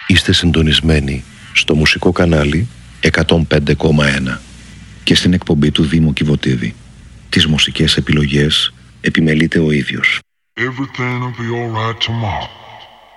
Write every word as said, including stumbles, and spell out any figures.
Είστε συντονισμένοι στο μουσικό κανάλι εκατόν πέντε κόμμα ένα και στην εκπομπή του Δήμου Κιβωτίδη. Τις μουσικές επιλογές επιμελείται ο ίδιος. Everything will be all right tomorrow.